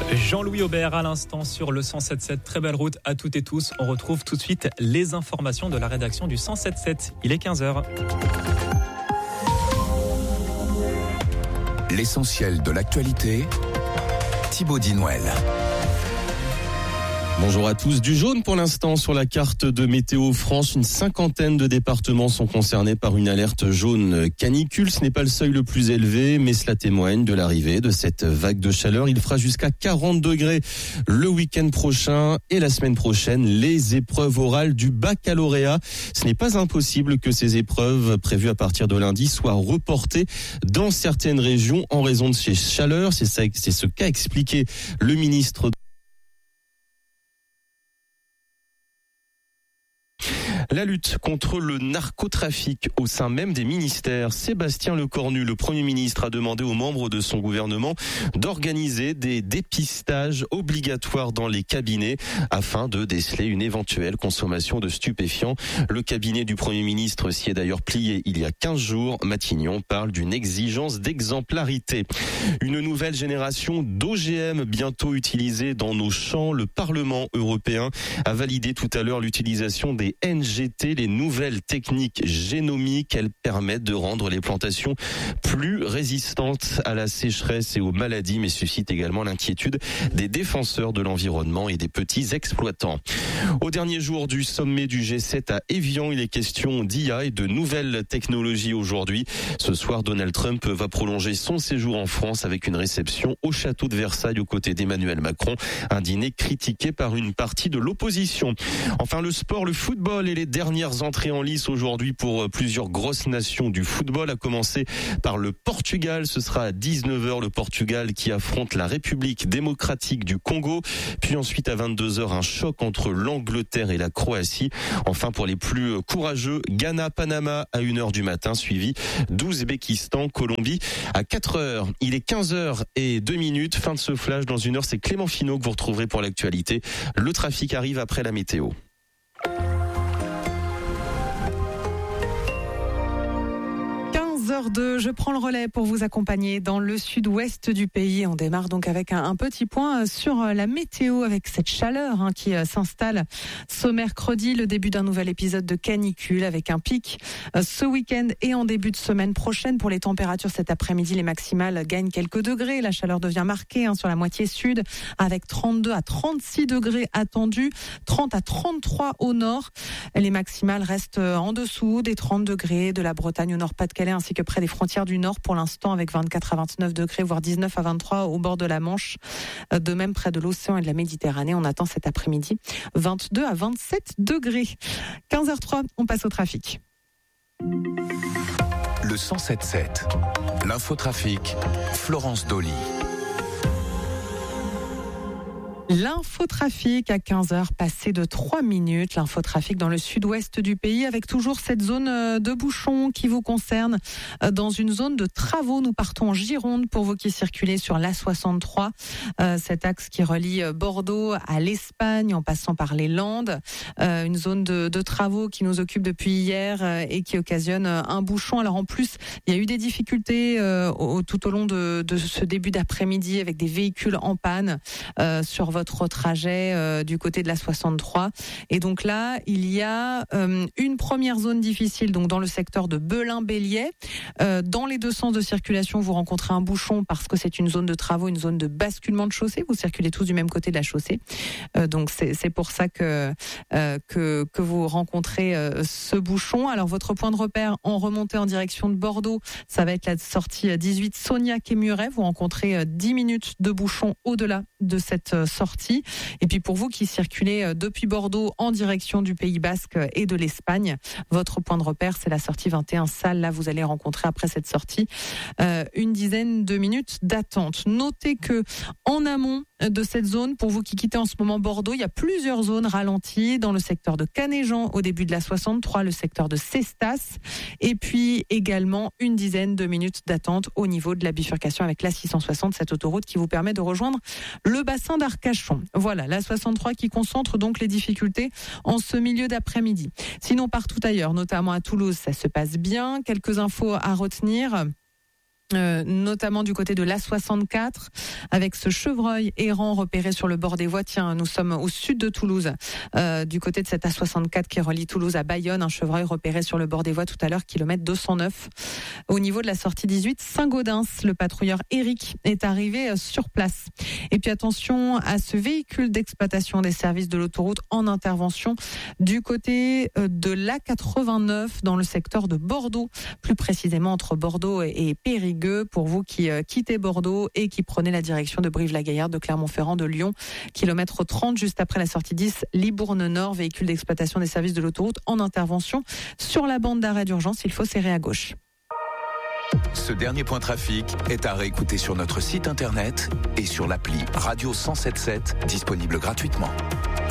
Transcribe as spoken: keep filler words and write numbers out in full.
Jean-Louis Aubert à l'instant sur le cent sept sept. Très belle route à toutes et tous. On retrouve tout de suite les informations de la rédaction du cent sept sept. Il est quinze heures. L'essentiel de l'actualité, Thibaut Dinouel. Bonjour à tous. Du jaune pour l'instant sur la carte de Météo France. Une cinquantaine de départements sont concernés par une alerte jaune canicule. Ce n'est pas le seuil le plus élevé, mais cela témoigne de l'arrivée de cette vague de chaleur. Il fera jusqu'à quarante degrés le week-end prochain et la semaine prochaine. Les épreuves orales du baccalauréat. Ce n'est pas impossible que ces épreuves prévues à partir de lundi soient reportées dans certaines régions en raison de ces chaleurs. C'est ça, c'est ce qu'a expliqué le ministre. La lutte contre le narcotrafic au sein même des ministères. Sébastien Lecornu, le Premier ministre, a demandé aux membres de son gouvernement d'organiser des dépistages obligatoires dans les cabinets afin de déceler une éventuelle consommation de stupéfiants. Le cabinet du Premier ministre s'y est d'ailleurs plié il y a quinze jours. Matignon parle d'une exigence d'exemplarité. Une nouvelle génération d'O G M bientôt utilisée dans nos champs. Le Parlement européen a validé tout à l'heure l'utilisation des N G T, les nouvelles techniques génomiques. Elles permettent de rendre les plantations plus résistantes à la sécheresse et aux maladies, mais suscitent également l'inquiétude des défenseurs de l'environnement et des petits exploitants. Au dernier jour du sommet du G sept à Évian, il est question d'I A et de nouvelles technologies aujourd'hui. Ce soir, Donald Trump va prolonger son séjour en France avec une réception au château de Versailles aux côtés d'Emmanuel Macron. Un dîner critiqué par une partie de l'opposition. Enfin, le sport, le football et les dernières entrées en lice aujourd'hui pour plusieurs grosses nations du football, à commencer par le Portugal. Ce sera à dix-neuf heures le Portugal qui affronte la République démocratique du Congo. Puis ensuite à vingt-deux heures, un choc entre l'Angleterre et la Croatie. Enfin, pour les plus courageux, Ghana-Panama à une heure du matin, suivi d'Ouzbékistan-Colombie à quatre heures. Il est quinze heures et deux minutes. Fin de ce flash. Dans une heure, c'est Clément Finot que vous retrouverez pour l'actualité. Le trafic arrive après la météo. heure deux, je prends le relais pour vous accompagner dans le sud-ouest du pays. On démarre donc avec un, un petit point sur la météo avec cette chaleur hein, qui euh, s'installe ce mercredi, le début d'un nouvel épisode de canicule avec un pic euh, ce week-end et en début de semaine prochaine. Pour les températures cet après-midi, les maximales gagnent quelques degrés. La chaleur devient marquée hein, sur la moitié sud avec trente-deux à trente-six degrés attendus, trente à trente-trois au nord. Les maximales restent en dessous des trente degrés de la Bretagne au Nord-Pas-de-Calais ainsi que près des frontières du Nord pour l'instant avec vingt-quatre à vingt-neuf degrés, voire dix-neuf à vingt-trois au bord de la Manche. De même près de l'océan et de la Méditerranée, on attend cet après-midi vingt-deux à vingt-sept degrés. quinze heures trois, on passe au trafic. Le cent sept sept, l'infotrafic, Florence Dolly. L'infotrafic à quinze heures passé de trois minutes. L'infotrafic dans le sud-ouest du pays avec toujours cette zone de bouchons qui vous concerne. Dans une zone de travaux, nous partons en Gironde pour vous qui circulez sur l'A soixante-trois. Euh, cet axe qui relie Bordeaux à l'Espagne en passant par les Landes. Euh, une zone de, de travaux qui nous occupe depuis hier euh, et qui occasionne un bouchon. Alors en plus, il y a eu des difficultés euh, au, tout au long de, de ce début d'après-midi avec des véhicules en panne euh, sur votre votre trajet euh, du côté de la soixante-trois. Et donc là, il y a euh, une première zone difficile donc dans le secteur de Belin-Bélier. Euh, dans les deux sens de circulation, vous rencontrez un bouchon parce que c'est une zone de travaux, une zone de basculement de chaussée. Vous circulez tous du même côté de la chaussée. Euh, donc c'est, c'est pour ça que, euh, que, que vous rencontrez euh, ce bouchon. Alors votre point de repère en remontée en direction de Bordeaux, ça va être la sortie dix-huit Sognac et Muret. Vous rencontrez dix minutes de bouchon au-delà de cette sortie. Et puis pour vous qui circulez depuis Bordeaux en direction du Pays Basque et de l'Espagne, votre point de repère c'est la sortie vingt et un Salles. Là vous allez rencontrer après cette sortie euh, une dizaine de minutes d'attente. Notez que en amont de cette zone, pour vous qui quittez en ce moment Bordeaux, il y a plusieurs zones ralenties dans le secteur de Canéjan au début de la soixante-trois, le secteur de Cestas et puis également une dizaine de minutes d'attente au niveau de la bifurcation avec la six cent soixante, cette autoroute qui vous permet de rejoindre le bassin d'Arcachon. Voilà, la soixante-trois qui concentre donc les difficultés en ce milieu d'après-midi. Sinon partout ailleurs, notamment à Toulouse, ça se passe bien. Quelques infos à retenir. Euh, notamment du côté de l'A soixante-quatre, avec ce chevreuil errant repéré sur le bord des voies. Tiens, nous sommes au sud de Toulouse, euh, du côté de cette A soixante-quatre qui relie Toulouse à Bayonne, un chevreuil repéré sur le bord des voies tout à l'heure, kilomètre deux cent neuf. Au niveau de la sortie dix-huit, Saint-Gaudens, le patrouilleur Eric est arrivé sur place. Et puis attention à ce véhicule d'exploitation des services de l'autoroute en intervention du côté de l'A quatre-vingt-neuf dans le secteur de Bordeaux, plus précisément entre Bordeaux et Périgueux. Pour vous qui euh, quittez Bordeaux et qui prenez la direction de Brive-la-Gaillarde, de Clermont-Ferrand, de Lyon, kilomètre trente, juste après la sortie dix, Libourne-Nord, véhicule d'exploitation des services de l'autoroute en intervention. Sur la bande d'arrêt d'urgence, il faut serrer à gauche. Ce dernier point trafic est à réécouter sur notre site internet et sur l'appli Radio cent soixante-dix-sept, disponible gratuitement.